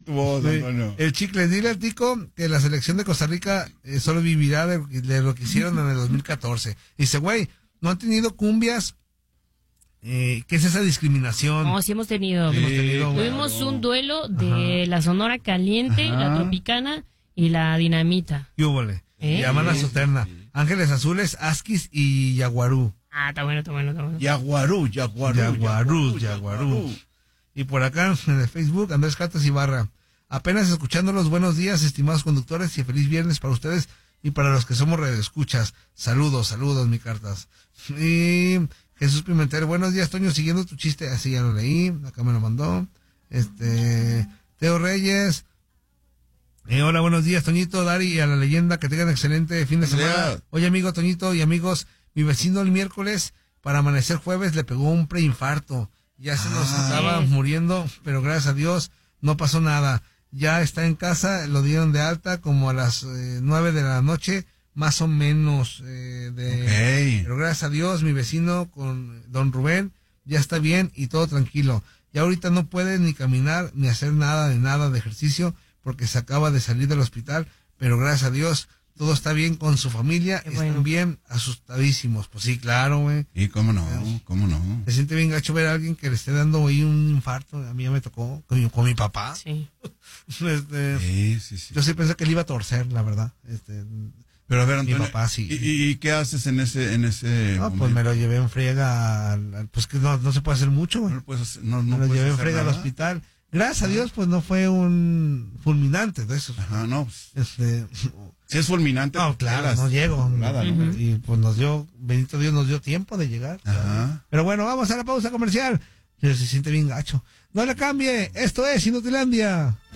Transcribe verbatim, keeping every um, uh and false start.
tu voz, Sí. Antonio. El chicle, dile al Tico que la selección de Costa Rica eh, solo vivirá de, de lo que hicieron en el dos mil catorce. Dice, güey, no han tenido cumbias. Eh, ¿Qué es esa discriminación? No, sí hemos tenido. Sí, hemos tenido, güey. Tuvimos un duelo de Ajá. la Sonora Caliente, Ajá. la Tropicana y la Dinamita. ¿Qué húbole? ¿Eh? Llaman a Soterna. Ángeles Azules, Asquis y Yaguarú. Ah, está bueno, está bueno, está bueno. Yaguarú, Yaguarú. Yaguarú, Yaguarú. Y por acá en el Facebook, Andrés Catas Ibarra. Apenas escuchando los buenos días, estimados conductores, y feliz viernes para ustedes y para los que somos redescuchas. Saludos, saludos, mi cartas. Y Jesús Pimentel, buenos días, Toño, siguiendo tu chiste, así ya lo leí, acá me lo mandó. Este, Teo Reyes. Eh, hola, buenos días, Toñito, Dari, y a la leyenda, que tengan excelente fin de Buenos semana. días. Oye, amigo Toñito y amigos, mi vecino el miércoles, para amanecer jueves, le pegó un preinfarto. Ya se nos Ah. estaba muriendo, pero gracias a Dios no pasó nada. Ya está en casa, lo dieron de alta como a las eh, nueve de la noche, más o menos. Eh, de, Ok. Pero gracias a Dios, mi vecino con don Rubén ya está bien y todo tranquilo. Y ahorita no puede ni caminar ni hacer nada de nada de ejercicio porque se acaba de salir del hospital, pero gracias a Dios todo está bien con su familia, Qué están bueno. bien asustadísimos. Pues sí, claro, güey. Y cómo no, cómo no. Se siente bien gacho ver a alguien que le esté dando ahí un infarto. A mí ya me tocó con mi, con mi papá. Sí. Este, Sí, sí, sí. yo sí pensé que le iba a torcer, la verdad. Este, Pero a ver, mi Antonio, papá sí. ¿y, y, y qué haces en ese en ese no, pues momento? me lo llevé en friega. al- al- pues que no, no se puede hacer mucho, güey. No puedes hacer- no, no me lo puedes llevé en hacer friega al nada. hospital. Gracias a Dios, pues no fue un fulminante de esos. Ajá, no. Pues, Este, si es fulminante. no, te claro, quedas no llego. volada, ¿no? Y pues nos dio, bendito Dios, nos dio tiempo de llegar. Ajá. Pero bueno, vamos a la pausa comercial. Pero se siente bien gacho. No le cambie, esto es Inutilandia.